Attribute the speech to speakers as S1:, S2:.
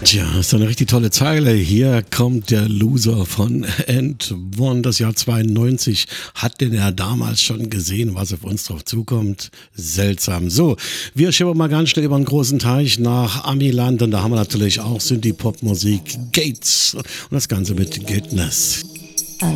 S1: Tja, ist doch eine richtig tolle Zeile. Hier kommt der Loser von End One. Das Jahr 92 hat denn ja damals schon gesehen, was auf uns drauf zukommt. Seltsam. So, wir schieben mal ganz schnell über einen großen Teich nach Amiland und da haben wir natürlich auch Synthie-Pop-Musik Gates und das Ganze mit Goodness.